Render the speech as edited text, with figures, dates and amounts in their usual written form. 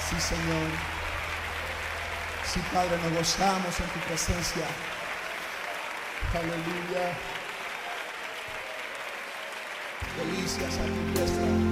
Sí, Señor. Sí, Padre, nos gozamos en tu presencia. Aleluya. Delicias a tu diestra.